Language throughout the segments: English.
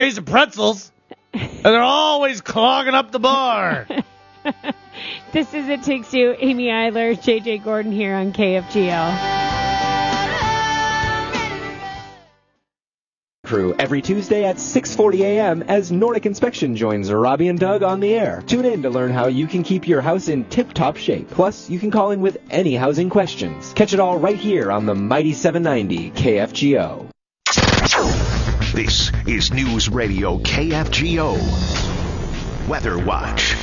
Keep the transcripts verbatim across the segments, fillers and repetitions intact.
of pretzels, and they're always clogging up the bar. This is It Takes Two. Amy Eiler, J J Gordon here on K F G O. Crew every Tuesday at six forty a.m. as Nordic Inspection joins Robbie and Doug on the air. Tune in to learn how you can keep your house in tip-top shape. Plus, you can call in with any housing questions. Catch it all right here on the Mighty seven ninety K F G O. This is News Radio K F G O. Weather Watch.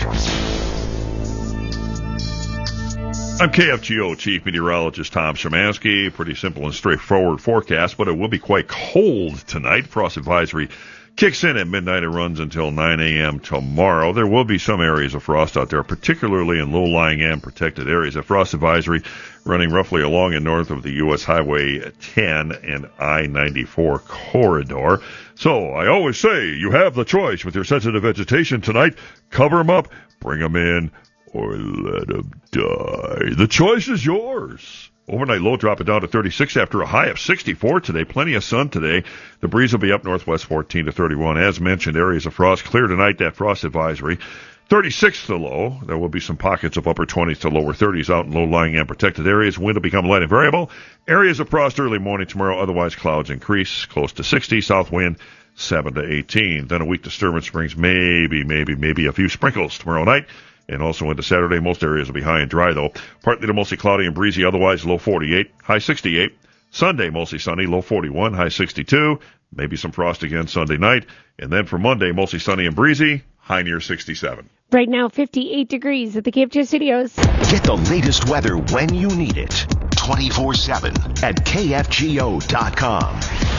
I'm K F G O Chief Meteorologist Tom Szymanski. Pretty simple and straightforward forecast, but it will be quite cold tonight. Frost advisory kicks in at midnight and runs until nine a.m. tomorrow. There will be some areas of frost out there, particularly in low-lying and protected areas. A frost advisory running roughly along and north of the U S Highway ten and I ninety-four corridor. So I always say you have the choice with your sensitive vegetation tonight. Cover them up, bring them in, or let them die. The choice is yours. Overnight low dropping down to thirty-six after a high of sixty-four today. Plenty of sun today. The breeze will be up northwest fourteen to thirty-one. As mentioned, areas of frost clear tonight. That frost advisory. thirty-six the low. There will be some pockets of upper twenties to lower thirties out in low-lying and protected areas. Wind will become light and variable. Areas of frost early morning tomorrow. Otherwise, clouds increase. Close to sixty. South wind seven to eighteen. Then a weak disturbance brings maybe, maybe, maybe a few sprinkles tomorrow night. And also into Saturday, most areas will be high and dry, though. Partly to mostly cloudy and breezy, otherwise low forty-eight, high sixty-eight. Sunday, mostly sunny, low forty-one, high sixty-two. Maybe some frost again Sunday night. And then for Monday, mostly sunny and breezy, high near sixty-seven. Right now, fifty-eight degrees at the K F G O studios. Get the latest weather when you need it. twenty-four seven at K F G O dot com.